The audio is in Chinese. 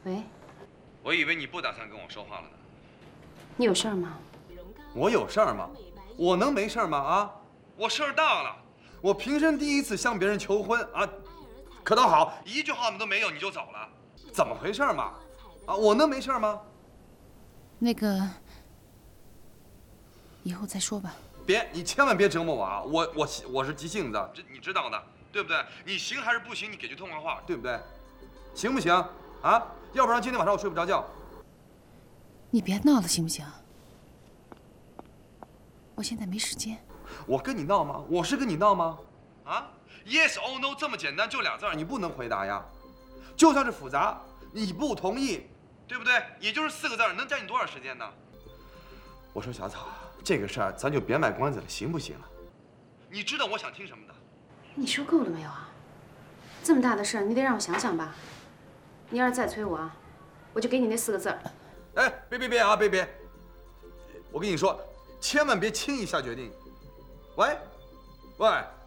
喂， 我以为你不打算跟我说话了呢。 你有事儿吗？ 我有事儿吗？我能没事儿吗？啊，我事儿大了。我平生第一次向别人求婚啊，可倒好，一句话都没有你就走了，怎么回事嘛？啊，我能没事儿吗？ 那个，以后再说吧。 别，你千万别折磨我啊！我是急性子，这你知道的，对不对？你行还是不行？你给句痛快话，对不对？行不行？啊，要不然今天晚上我睡不着觉。 你别闹了，行不行？我现在没时间。 我跟你闹吗？我是跟你闹吗？啊 ，yes or no 这么简单，就俩字儿，你不能回答呀。就算是复杂，你不同意，对不对？也就是4个字儿，能占你多少时间呢？我说小草，这个事儿咱就别卖关子了，行不行啊？你知道我想听什么的？ 你说够了没有啊？这么大的事儿，你得让我想想吧。你要是再催我啊，我就给你那4个字儿。 哎，别啊，别！我跟你说，千万别轻易下决定。喂。